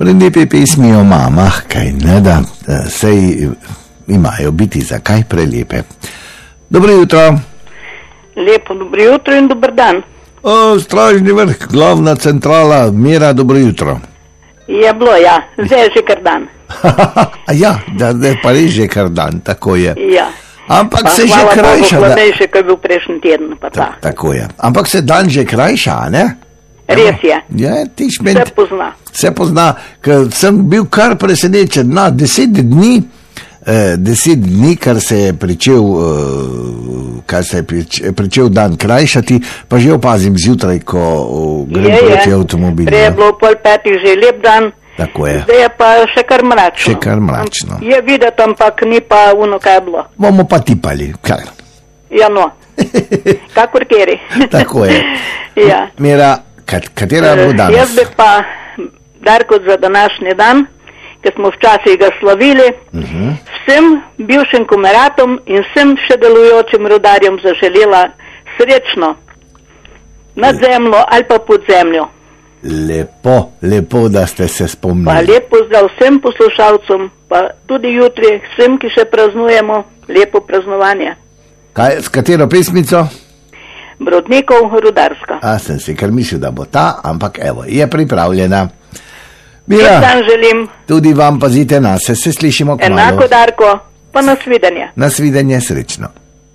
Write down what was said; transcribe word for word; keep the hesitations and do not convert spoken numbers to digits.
Lepe pesmi o mamah, kaj ne da, sej imajo biti zakaj prelepe. Dobro jutro. Lepo dobro jutro in dober dan. O, Stražni vrh, glavna centrala, Mira, dobro jutro. Je bilo, ja, zdaj je že kar dan. A ja, da, da je pa res že kar dan, tako je. Ja. Ampak Pa se že hvala krajša. Bogu, Da, hladnejše, kot je bil prejšnji teden, pa ta. ta, tako je. Ampak se dan že krajša, a ne? Res je, Ja, ti šment. vse pozna. Se pozna, ker sem bil kar presenečen. Na deset dni, eh, deset dni, kar se je pričel, eh, kar se je prič, pričel dan krajšati, pa že opazim zjutraj, ko uh, grem Je, proti je. avtomobilu. Prej je bilo pol petih že lep dan, Tako je. zdaj je pa še kar mračno. Še kar mračno. Je videti, ampak ni pa uno, kaj je bilo. Bomo pa tipali, kaj? Ja, no, kakor kjeri. Tako je. Ja. Mira, kat, katera bo Eh, danes? Jaz bi pa, Darko, za današnji dan, ki smo včasih ga slavili, uh -huh. vsem bivšim komeratom in vsem še delujočim rudarjem zaželela srečno nad zemljo ali pa pod zemljo. Lepo, lepo, da ste se Pa spomnili. lep pozdrav vsem poslušalcem, pa tudi jutri vsem, ki še praznujemo, lepo praznovanje. Kaj, s katero pesmico? Brodnikov, rudarska. A sem si kar mislil, da bo ta, ampak evo, je pripravljena. Lep Mira, dan želim, tudi vam pazite na se, se slišimo kmalu. enako Darko, pa nasvidenje. Nasvidenje, srečno.